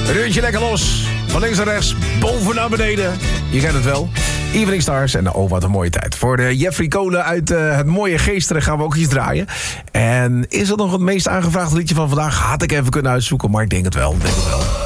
Reuntje lekker los. Van links naar rechts, boven naar beneden. Je kent het wel. Evening Stars en oh, wat een mooie tijd. Voor de Jeffrey Kolen uit het mooie Geesteren gaan we ook iets draaien. En is dat nog het meest aangevraagde liedje van vandaag? Had ik even kunnen uitzoeken, maar ik denk het wel.